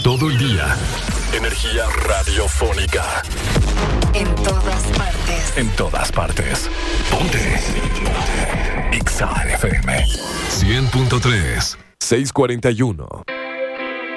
todo el día. Energía radiofónica. En todas partes. En todas partes. Ponte. Exa FM 100.3 641.